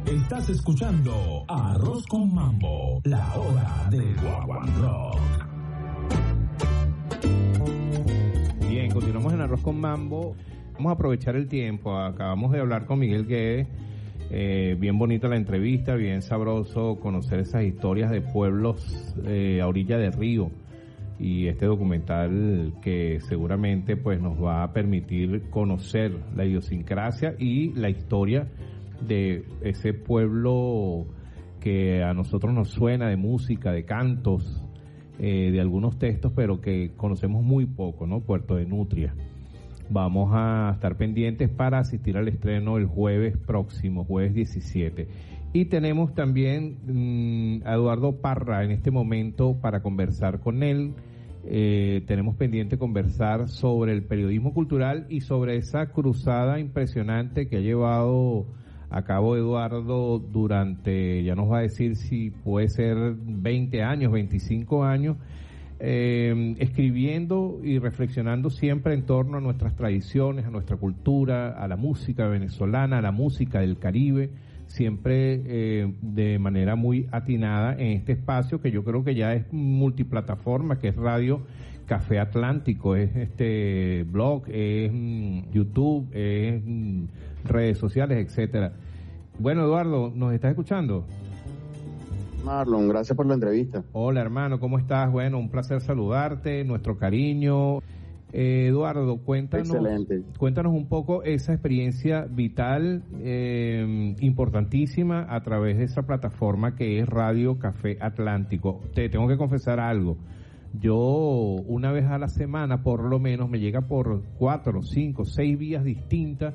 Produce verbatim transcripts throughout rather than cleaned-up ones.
Estás escuchando Arroz con Mambo, la hora del Guaguan Rock. Bien, continuamos en Arroz con Mambo. Vamos a aprovechar el tiempo. Acabamos de hablar con Miguel Guedes. Eh, bien bonita la entrevista, bien sabroso conocer esas historias de pueblos eh, a orilla de río, y este documental que seguramente pues nos va a permitir conocer la idiosincrasia y la historia de ese pueblo que a nosotros nos suena de música, de cantos, eh, de algunos textos, pero que conocemos muy poco, ¿no? Puerto de Nutria. Vamos a estar pendientes para asistir al estreno el jueves próximo, jueves diecisiete. Y tenemos también mmm, a Eduardo Parra en este momento para conversar con él. Eh, tenemos pendiente conversar sobre el periodismo cultural y sobre esa cruzada impresionante que ha llevado a cabo Eduardo durante, ya nos va a decir si puede ser veinte años, veinticinco años, Eh, escribiendo y reflexionando siempre en torno a nuestras tradiciones, a nuestra cultura, a la música venezolana, a la música del Caribe, siempre eh, de manera muy atinada en este espacio que yo creo que ya es multiplataforma, que es Radio Café Atlántico, es este blog, es mm, YouTube, es mm, redes sociales, etcétera. Bueno, Eduardo, ¿nos estás escuchando? Marlon, gracias por la entrevista. Hola, hermano, ¿cómo estás? Bueno, un placer saludarte, nuestro cariño. Eh, Eduardo, cuéntanos, Excelente. cuéntanos un poco esa experiencia vital, eh, importantísima, a través de esa plataforma que es Radio Café Atlántico. Te tengo que confesar algo. Yo una vez a la semana, por lo menos, me llega por cuatro, cinco, seis vías distintas,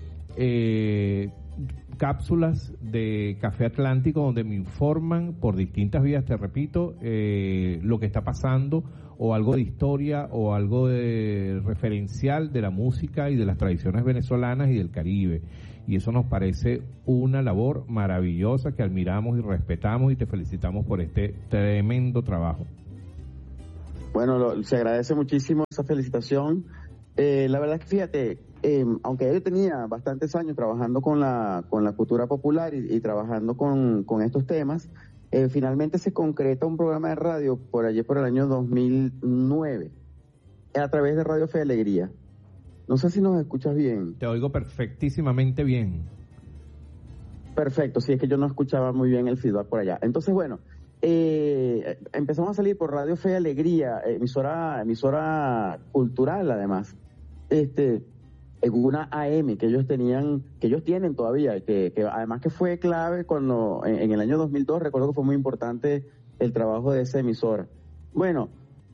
eh, cápsulas de Café Atlántico donde me informan por distintas vías, te repito, eh, lo que está pasando, o algo de historia o algo de referencial de la música y de las tradiciones venezolanas y del Caribe, y eso nos parece una labor maravillosa que admiramos y respetamos, y te felicitamos por este tremendo trabajo. Bueno, lo, se agradece muchísimo esa felicitación. Eh, la verdad es que fíjate, eh, aunque yo tenía bastantes años trabajando con la con la cultura popular y, y trabajando con, con estos temas, eh, finalmente se concreta un programa de radio por allí por el año dos mil nueve, a través de Radio Fe y Alegría. No sé si nos escuchas bien. Te oigo perfectísimamente bien. Perfecto, sí, es que yo no escuchaba muy bien el feedback por allá. Entonces, bueno, eh, empezamos a salir por Radio Fe y Alegría, emisora, emisora cultural además. Este, en una A M que ellos tenían, que ellos tienen todavía, que, que además que fue clave cuando, en, en el año dos mil dos, recuerdo que fue muy importante el trabajo de esa emisora. Bueno,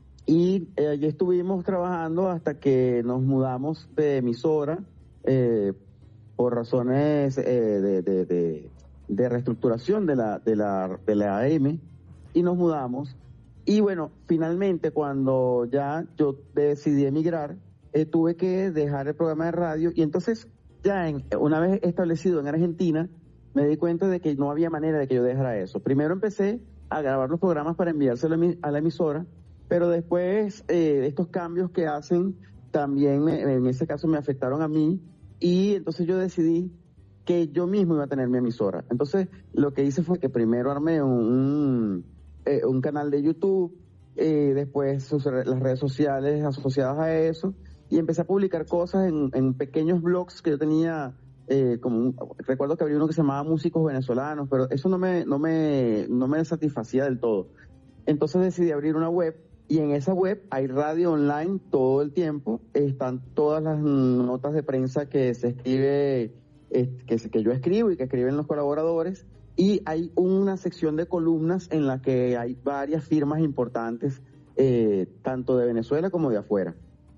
y eh, allí estuvimos trabajando hasta que nos mudamos de emisora, eh, por razones eh, de, de, de, de reestructuración de la, de la, de la A M, y nos mudamos. Y bueno, finalmente cuando ya yo decidí emigrar, Eh, tuve que dejar el programa de radio, y entonces ya en, una vez establecido en Argentina me di cuenta de que no había manera de que yo dejara eso. Primero empecé a grabar los programas para enviárselo a la emisora, pero después eh, estos cambios que hacen también me, en ese caso me afectaron a mí, y entonces yo decidí que yo mismo iba a tener mi emisora. Entonces lo que hice fue que primero armé un, un, eh, un canal de YouTube, eh, después sus, las redes sociales asociadas a eso, y empecé a publicar cosas en, en pequeños blogs que yo tenía, eh, como un, recuerdo que había uno que se llamaba Músicos Venezolanos, pero eso no me, no me, no me satisfacía del todo. Entonces decidí abrir una web, y en esa web hay radio online todo el tiempo, están todas las notas de prensa que se escribe, eh, que, que yo escribo y que escriben los colaboradores, y hay una sección de columnas en la que hay varias firmas importantes, eh, tanto de Venezuela como de afuera.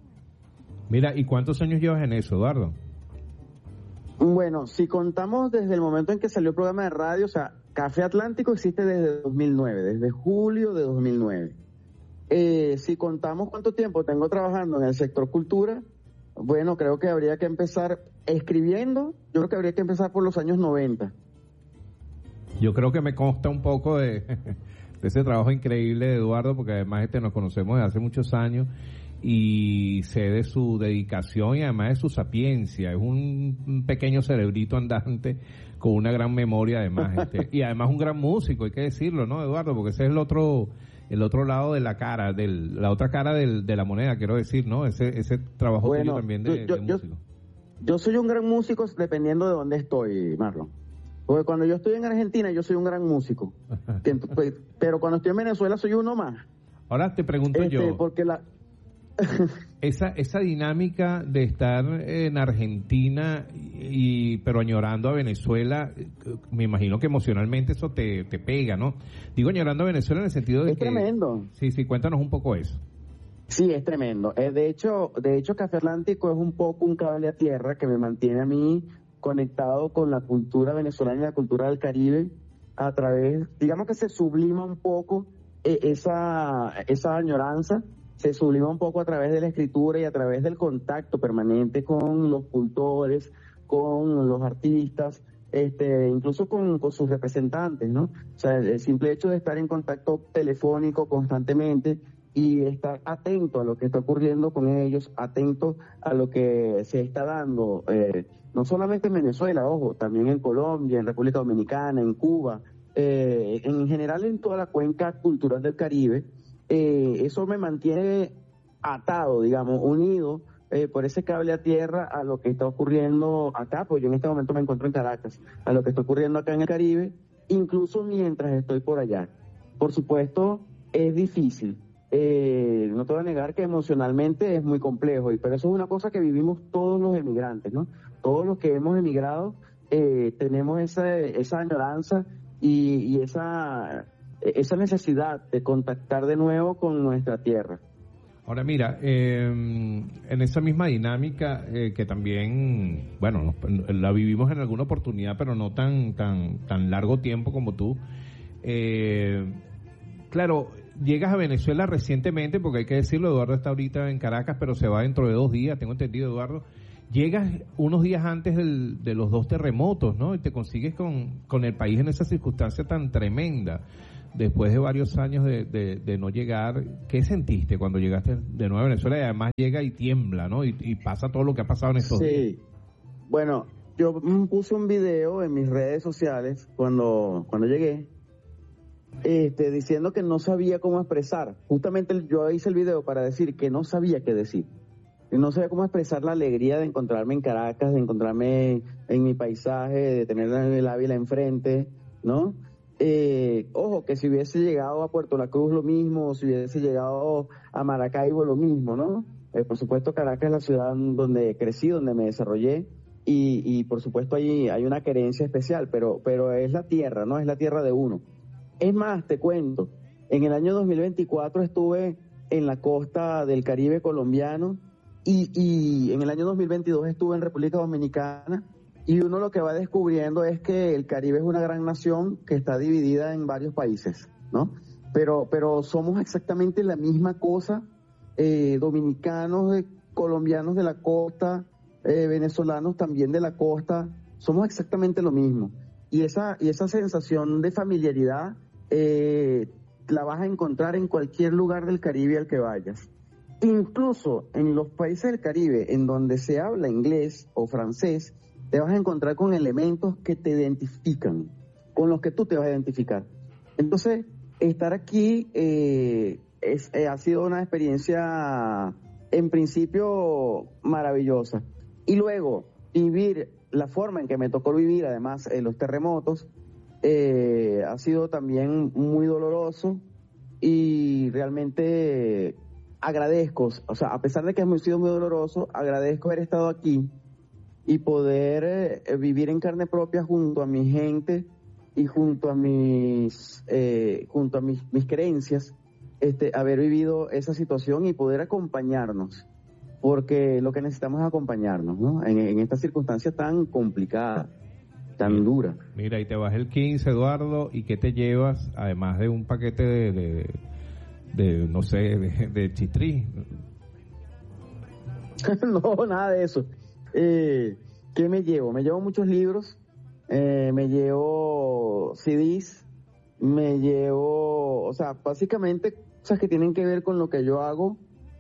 Mira, ¿y cuántos años llevas en eso, Eduardo? Bueno, si contamos desde el momento en que salió el programa de radio, o sea, Café Atlántico existe desde dos mil nueve, desde julio de dos mil nueve. Eh, si contamos cuánto tiempo tengo trabajando en el sector cultura, bueno, creo que habría que empezar escribiendo, yo creo que habría que empezar por los años noventa. Yo creo que me consta un poco de, de ese trabajo increíble de Eduardo, porque además este nos conocemos desde hace muchos años, y sé de su dedicación y además de su sapiencia. Es un, un pequeño cerebrito andante con una gran memoria además, este, y además un gran músico, hay que decirlo, ¿no, Eduardo? Porque ese es el otro el otro lado de la cara, del, la otra cara del, de la moneda, quiero decir, ¿no? Ese ese trabajo bueno, tuyo también de, yo, de yo, músico. Yo soy un gran músico dependiendo de dónde estoy, Marlon. Porque cuando yo estoy en Argentina, yo soy un gran músico. Pero cuando estoy en Venezuela, soy uno más. Ahora te pregunto este, yo, porque la... esa esa dinámica de estar en Argentina y pero añorando a Venezuela, me imagino que emocionalmente eso te, te pega, ¿no? Digo añorando a Venezuela en el sentido de es que... Es tremendo. Sí, sí, cuéntanos un poco eso. Sí, es tremendo. Eh, de hecho, de hecho, Café Atlántico es un poco un cable a tierra que me mantiene a mí conectado con la cultura venezolana y la cultura del Caribe a través, digamos que se sublima un poco eh, esa esa añoranza, se sublima un poco a través de la escritura y a través del contacto permanente con los cultores, con los artistas, este, incluso con, con sus representantes, ¿no? O sea, el, el simple hecho de estar en contacto telefónico constantemente y estar atento a lo que está ocurriendo con ellos, atento a lo que se está dando, eh, no solamente en Venezuela, ojo, también en Colombia, en República Dominicana, en Cuba, eh, en general en toda la cuenca cultural del Caribe. Eh, eso me mantiene atado, digamos, unido eh, por ese cable a tierra a lo que está ocurriendo acá, pues yo en este momento me encuentro en Caracas, a lo que está ocurriendo acá en el Caribe, incluso mientras estoy por allá. Por supuesto, es difícil. Eh, no te voy a negar que emocionalmente es muy complejo, y pero eso es una cosa que vivimos todos los emigrantes, ¿no? Todos los que hemos emigrado eh, tenemos esa, esa añoranza y, y esa, esa necesidad de contactar de nuevo con nuestra tierra. Ahora mira, eh, en esa misma dinámica eh, que también, bueno, la vivimos en alguna oportunidad, pero no tan tan tan largo tiempo como tú. Eh, claro, llegas a Venezuela recientemente, porque hay que decirlo, Eduardo está ahorita en Caracas, pero se va dentro de dos días, tengo entendido, Eduardo. Llegas unos días antes del, de los dos terremotos, ¿no? Y te consigues con, con el país en esa circunstancia tan tremenda. Después de varios años de, de, de no llegar, ¿qué sentiste cuando llegaste de nuevo a Venezuela? Y además llega y tiembla, ¿no? Y, y pasa todo lo que ha pasado en estos días. Sí, bueno, yo puse un video en mis redes sociales cuando, cuando llegué, este, diciendo que no sabía cómo expresar. Justamente yo hice el video para decir que no sabía qué decir. No sabía cómo expresar la alegría de encontrarme en Caracas, de encontrarme en mi paisaje, de tener el Ávila enfrente, ¿no? Eh, ojo, que si hubiese llegado a Puerto La Cruz lo mismo, si hubiese llegado a Maracaibo lo mismo, ¿no? Eh, por supuesto, Caracas es la ciudad donde crecí, donde me desarrollé, y, y por supuesto ahí hay una querencia especial, pero, pero es la tierra, ¿no? Es la tierra de uno. Es más, te cuento, en el año dos mil veinticuatro estuve en la costa del Caribe colombiano y, y en el año dos mil veintidós estuve en República Dominicana. Y uno lo que va descubriendo es que el Caribe es una gran nación que está dividida en varios países, ¿no? Pero, pero somos exactamente la misma cosa, eh, dominicanos, eh, colombianos de la costa, eh, venezolanos también de la costa, somos exactamente lo mismo. Y esa, y esa sensación de familiaridad eh, la vas a encontrar en cualquier lugar del Caribe al que vayas. Incluso en los países del Caribe en donde se habla inglés o francés, te vas a encontrar con elementos que te identifican, con los que tú te vas a identificar. Entonces, estar aquí eh, es, eh, ha sido una experiencia, en principio, maravillosa. Y luego, vivir la forma en que me tocó vivir, además, en los terremotos, eh, ha sido también muy doloroso y realmente agradezco, o sea, a pesar de que ha sido muy doloroso, agradezco haber estado aquí y poder eh, vivir en carne propia junto a mi gente y junto a mis eh, junto a mis, mis creencias, este, haber vivido esa situación y poder acompañarnos, porque lo que necesitamos es acompañarnos, ¿no? En, en esta circunstancia tan complicada, tan mira, dura. Mira, y te vas el quince, Eduardo, ¿y qué te llevas, además de un paquete de, de, de no sé, de, de chitrí? No, nada de eso. Eh, ¿Qué me llevo? Me llevo muchos libros, eh, me llevo C Ds, me llevo, o sea, básicamente cosas que tienen que ver con lo que yo hago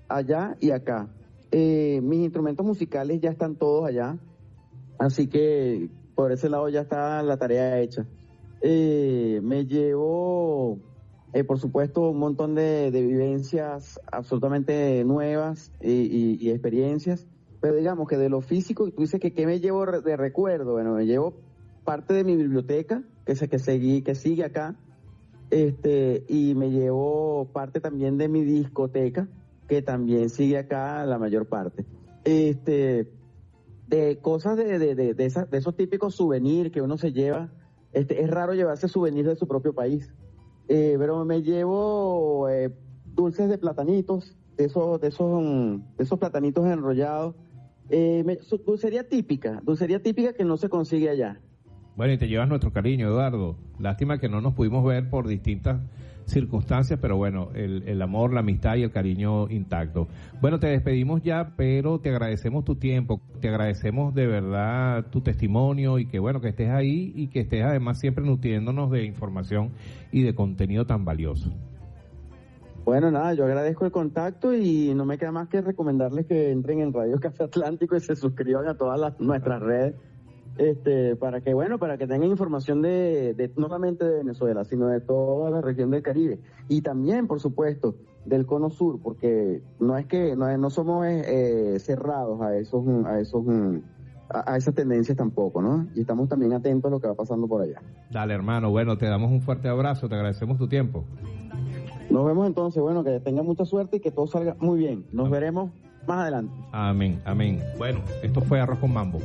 allá y acá. Eh, mis instrumentos musicales ya están todos allá, así que por ese lado ya está la tarea hecha. Eh, me llevo, eh, por supuesto, un montón de, de vivencias absolutamente nuevas y, y, y experiencias, pero digamos que de lo físico, tú dices que qué me llevo de recuerdo. Bueno, me llevo parte de mi biblioteca, que se, que seguí, que sigue acá, este, y me llevo parte también de mi discoteca, que también sigue acá la mayor parte. Este, de cosas de, de, de, de, esas, de esos típicos souvenirs que uno se lleva. Este, es raro llevarse souvenirs de su propio país, eh, pero me llevo eh, dulces de platanitos, de esos, de esos, de esos platanitos enrollados, eh, me, su, dulcería típica, dulcería típica que no se consigue allá. Bueno, y te llevas nuestro cariño, Eduardo. Lástima que no nos pudimos ver por distintas circunstancias, pero bueno, el, el amor, la amistad y el cariño intacto. Bueno, te despedimos ya, pero te agradecemos tu tiempo, te agradecemos de verdad tu testimonio y que bueno, que estés ahí y que estés además siempre nutriéndonos de información y de contenido tan valioso. Bueno, nada, yo agradezco el contacto y no me queda más que recomendarles que entren en Radio Café Atlántico y se suscriban a todas las, nuestras redes. Este, para que, bueno, para que tengan información de, de, no solamente de Venezuela, sino de toda la región del Caribe. Y también, por supuesto, del Cono Sur, porque no es que, no, no somos eh, cerrados a esos, a esos, a, a esas tendencias tampoco, ¿no? Y estamos también atentos a lo que va pasando por allá. Dale, hermano, bueno, te damos un fuerte abrazo, te agradecemos tu tiempo. Nos vemos entonces, bueno, que tengan mucha suerte y que todo salga muy bien. Nos amén. Veremos más adelante. Amén, amén. Bueno, esto fue Arroz con Mambo.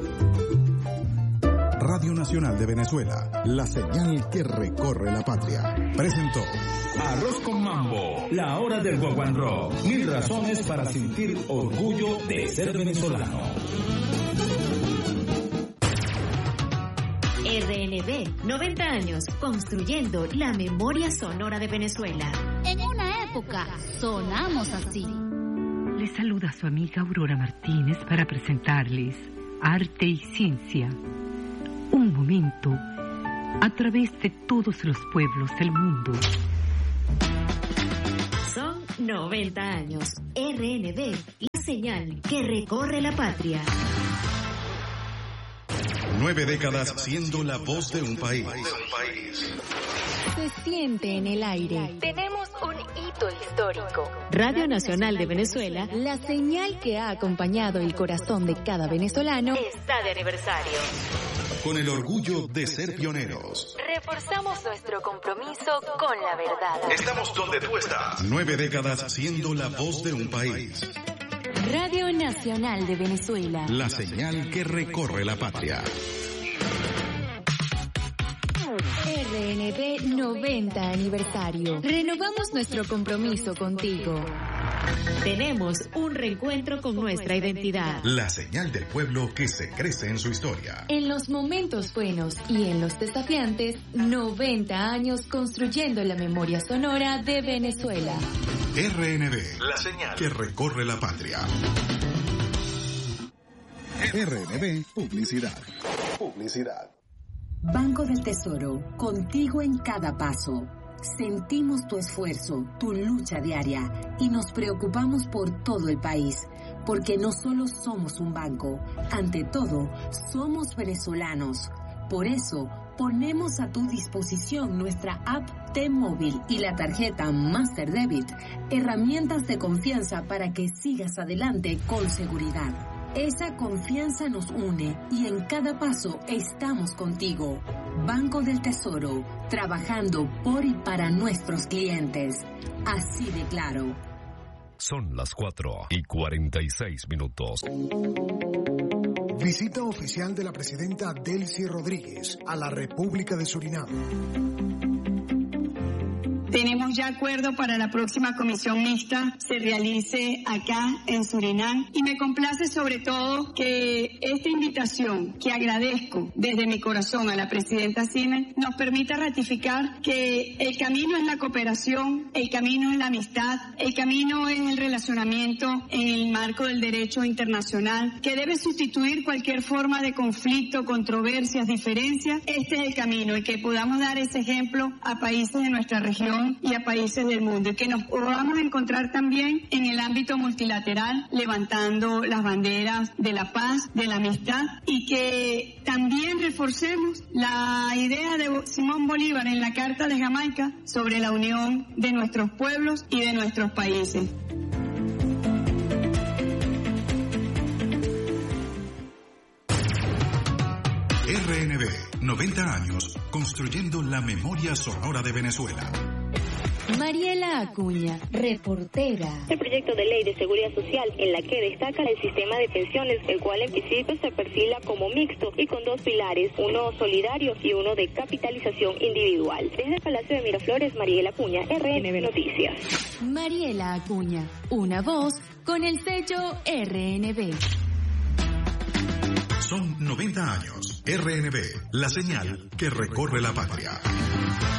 Radio Nacional de Venezuela, la señal que recorre la patria. Presentó Arroz con Mambo, la hora del Guaguán Rock. Mil razones para sentir orgullo de ser venezolano. R N B, noventa años, construyendo la memoria sonora de Venezuela. En una época, sonamos así. Les saluda su amiga Aurora Martínez para presentarles Arte y Ciencia. Un momento a través de todos los pueblos del mundo. Son noventa años. R N B, la señal que recorre la patria. Nueve décadas siendo la voz de un país. Se siente en el aire. Tenemos un hito histórico. Radio Nacional de Venezuela, la señal que ha acompañado el corazón de cada venezolano, está de aniversario. Con el orgullo de ser pioneros. Reforzamos nuestro compromiso con la verdad. Estamos donde tú estás. Nueve décadas siendo la voz de un país. Radio Nacional de Venezuela, la señal que recorre la patria. R N B noventa aniversario. Renovamos nuestro compromiso contigo. Tenemos un reencuentro con nuestra identidad. La señal del pueblo que se crece en su historia. En los momentos buenos y en los desafiantes, noventa años construyendo la memoria sonora de Venezuela. R N B, la señal que recorre la patria. R N B, publicidad. Publicidad. Banco del Tesoro, contigo en cada paso. Sentimos tu esfuerzo, tu lucha diaria y nos preocupamos por todo el país, porque no solo somos un banco, ante todo, somos venezolanos. Por eso, ponemos a tu disposición nuestra app T-Móvil y la tarjeta Master Debit, herramientas de confianza para que sigas adelante con seguridad. Esa confianza nos une y en cada paso estamos contigo. Banco del Tesoro, trabajando por y para nuestros clientes. Así de claro. Son las cuatro y cuarenta y seis minutos. Visita oficial de la presidenta Delcy Rodríguez a la República de Surinam. Tenemos ya acuerdo para la próxima comisión mixta se realice acá en Surinam y me complace sobre todo que esta invitación que agradezco desde mi corazón a la presidenta Siemens nos permita ratificar que el camino es la cooperación, el camino es la amistad, el camino es el relacionamiento en el marco del derecho internacional que debe sustituir cualquier forma de conflicto, controversias, diferencias. Este es el camino y que podamos dar ese ejemplo a países de nuestra región región y a países del mundo, y que nos podamos encontrar también en el ámbito multilateral, levantando las banderas de la paz, de la amistad, y que también reforcemos la idea de Simón Bolívar en la Carta de Jamaica sobre la unión de nuestros pueblos y de nuestros países. R N B, noventa años, construyendo la memoria sonora de Venezuela. Mariela Acuña, reportera. El proyecto de ley de seguridad social en la que destaca el sistema de pensiones, el cual en principio se perfila como mixto y con dos pilares, uno solidario y uno de capitalización individual. Desde el Palacio de Miraflores, Mariela Acuña, R N B Noticias. Mariela Acuña, una voz con el sello R N B. Son noventa años. R N B, la señal que recorre la patria.